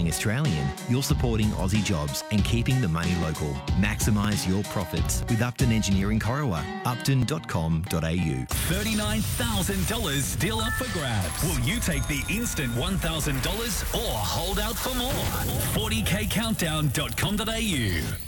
being Australian, you're supporting Aussie jobs and keeping the money local. Maximise your profits with Upton Engineering Corowa. upton.com.au. $39,000 still up for grabs. Will you take the instant $1,000 or hold out for more? 40kcountdown.com.au.